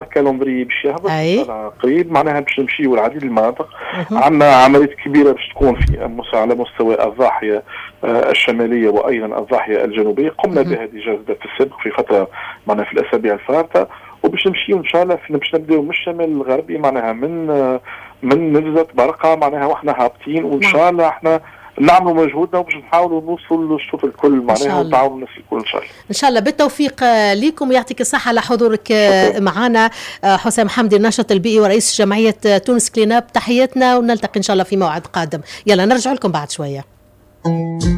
كالوندري باش يهبط قريب معناها باش نمشيو لعديد المناطق. عندنا عمليات كبيره باش تكون في على مستوى الضاحيه الشماليه وايضا الضاحيه الجنوبيه، قمنا بهذه الجلسات في السابق في فتره معناها في الاسابيع الفارطه، وباش نمشيو ان شاء الله باش نبداو من الشمال الغربي معناها من نبذة برقه معناها واحنا هابطين، وان شاء الله احنا نعملوا مجهودنا وباش نحاولوا نوصلوا للشوط الكل معناها ونتعاونوا الناس الكل ان شاء الله. ان شاء الله بالتوفيق لكم ويعطيك الصحه على حضورك معنا. حسام حمدي الناشط البيئي ورئيس جمعيه تونس كلين اب، تحياتنا ونلتقي ان شاء الله في موعد قادم. يلا نرجع لكم بعد شويه.